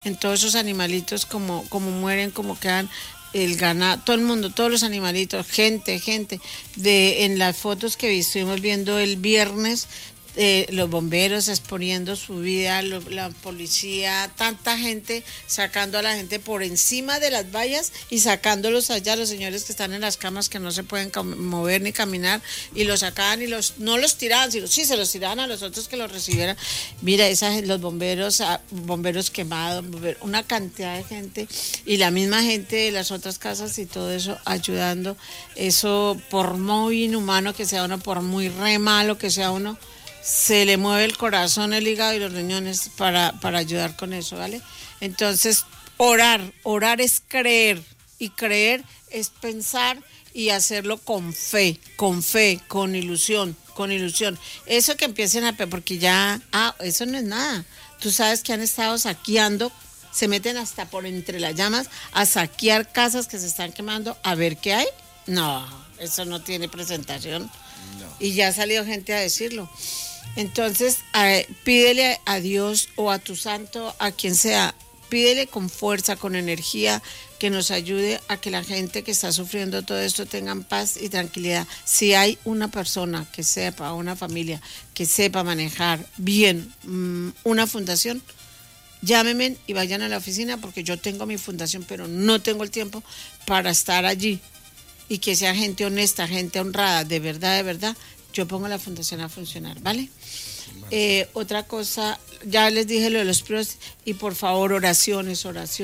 en todos esos animalitos, como mueren, como quedan el ganado, todo el mundo, todos los animalitos, gente, en las fotos que estuvimos viendo el viernes, los bomberos exponiendo su vida, la policía, tanta gente sacando a la gente por encima de las vallas y sacándolos allá, los señores que están en las camas que no se pueden mover ni caminar, y los sacaban y no los tiraban, sino sí se los tiraban a los otros que los recibieran. Mira, los bomberos quemados, una cantidad de gente, y la misma gente de las otras casas y todo eso ayudando. Eso, por muy inhumano que sea uno, por muy re malo que sea uno, se le mueve el corazón, el hígado y los riñones para ayudar con eso, ¿vale? Entonces, orar es creer, y creer es pensar y hacerlo con fe, con ilusión. Eso que empiecen porque ya, eso no es nada. Tú sabes que han estado saqueando, se meten hasta por entre las llamas a saquear casas que se están quemando, a ver qué hay. No, eso no tiene presentación. No. Y ya ha salido gente a decirlo. Entonces, pídele a Dios o a tu santo, a quien sea, pídele con fuerza, con energía, que nos ayude a que la gente que está sufriendo todo esto tengan paz y tranquilidad. Si hay una persona que sepa, una familia que sepa manejar bien una fundación, llámenme y vayan a la oficina, porque yo tengo mi fundación, pero no tengo el tiempo para estar allí. Y que sea gente honesta, gente honrada, de verdad, yo pongo la fundación a funcionar, ¿vale? Otra cosa, ya les dije lo de los pros, y por favor, oraciones.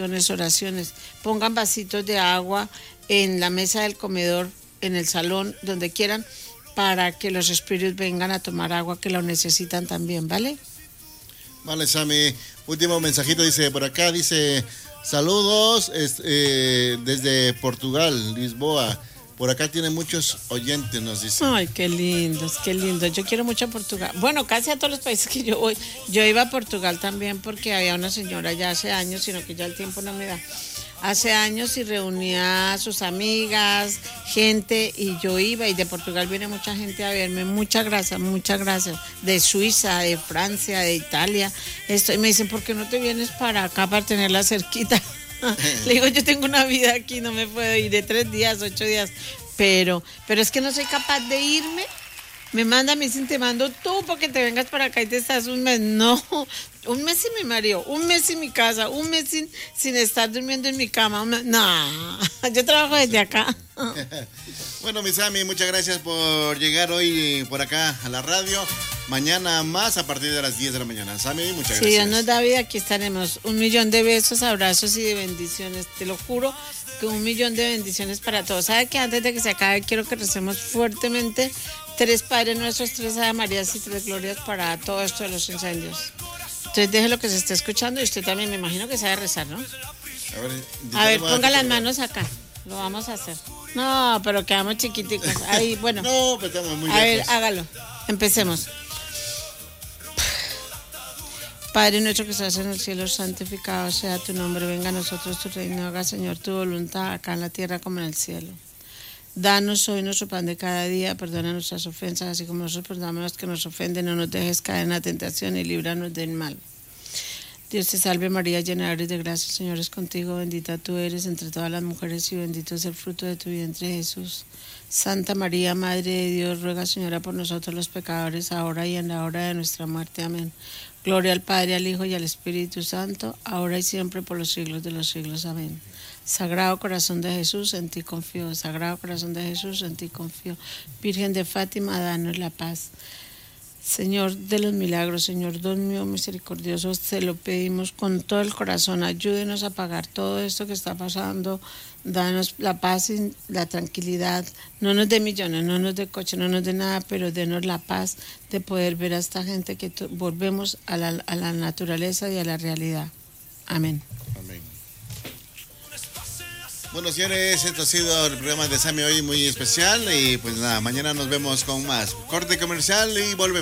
Pongan vasitos de agua en la mesa del comedor, en el salón, donde quieran, para que los espíritus vengan a tomar agua, que lo necesitan también, ¿vale? Vale, Sammy. Último mensajito, dice por acá, saludos desde Portugal, Lisboa. Por acá tiene muchos oyentes, nos dice. Ay, qué lindos. Yo quiero mucho a Portugal. Bueno, casi a todos los países que yo voy. Yo iba a Portugal también porque había una señora ya hace años, sino que ya el tiempo no me da. Hace años, y reunía a sus amigas, gente, y yo iba, y de Portugal viene mucha gente a verme. Muchas gracias. De Suiza, de Francia, de Italia. Y me dicen, ¿por qué no te vienes para acá para tenerla cerquita? Le digo, yo tengo una vida aquí, no me puedo ir de 3 días, 8 días, pero es que no soy capaz de irme. Me dicen, te mando tú porque te vengas para acá y te estás un mes. No, un mes sin mi marido, un mes sin mi casa, un mes sin estar durmiendo en mi cama. No, yo trabajo desde acá. Bueno, mi Sammy, muchas gracias por llegar hoy por acá a la radio. Mañana más a partir de las 10 de la mañana. Sammy, muchas gracias. Si Dios nos da vida, aquí estaremos. 1.000.000 de besos, abrazos y de bendiciones. Te lo juro, que 1.000.000 de bendiciones para todos. ¿Sabe que antes de que se acabe quiero que recemos fuertemente 3 Padres Nuestros, 3 Ave Marías y 3 Glorias para todo esto de los incendios? Entonces deje lo que se esté escuchando, y usted también me imagino que sabe rezar, ¿no? A ver, ponga las manos acá. Lo vamos a hacer. No, pero quedamos chiquiticos. Ahí, bueno. No, pero estamos muy lejos. A ver, hágalo. Empecemos. Padre nuestro que estás en el cielo, santificado sea tu nombre. Venga a nosotros tu reino. Haga, Señor, tu voluntad, acá en la tierra como en el cielo. Danos hoy nuestro pan de cada día. Perdona nuestras ofensas, así como nosotros perdonamos a los que nos ofenden. No nos dejes caer en la tentación y líbranos del mal. Dios te salve María, llena eres de gracia, el Señor es contigo, bendita tú eres entre todas las mujeres y bendito es el fruto de tu vientre, Jesús. Santa María, Madre de Dios, ruega, Señora, por nosotros los pecadores, ahora y en la hora de nuestra muerte. Amén. Gloria al Padre, al Hijo y al Espíritu Santo, ahora y siempre por los siglos de los siglos. Amén. Sagrado Corazón de Jesús, en ti confío. Sagrado Corazón de Jesús, en ti confío. Virgen de Fátima, danos la paz. Señor de los milagros, Señor Dios mío misericordioso, te lo pedimos con todo el corazón. Ayúdenos a pagar todo esto que está pasando. Danos la paz y la tranquilidad. No nos dé millones, no nos dé coche, no nos dé nada, pero denos la paz de poder ver a esta gente que volvemos a la naturaleza y a la realidad. Amén. Amén. Bueno, señores, esto ha sido el programa de Sammy hoy muy especial, y pues nada, mañana nos vemos con más corte comercial y volvemos.